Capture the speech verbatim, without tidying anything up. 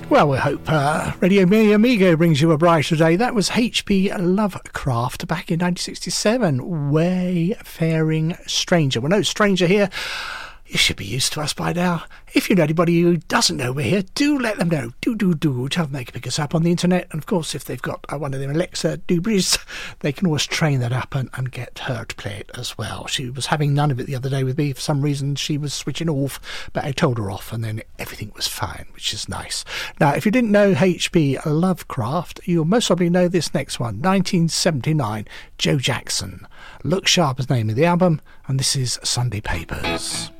Well, we hope uh, Radio Mi Amigo brings you a brighter day. That was H P Lovecraft back in nineteen sixty-seven. Wayfaring Stranger. Well, no stranger here. You should be used to us by now. If you know anybody who doesn't know we're here, do let them know. Do, do, do. Tell them they can pick us up on the internet. And, of course, if they've got uh, one of their Alexa Dubris, they can always train that up and, and get her to play it as well. She was having none of it the other day with me. For some reason, she was switching off, but I told her off, and then everything was fine, which is nice. Now, if you didn't know H P Lovecraft, you'll most probably know this next one. nineteen seventy-nine, Joe Jackson. Look Sharp is the name of the album, and this is Sunday Papers.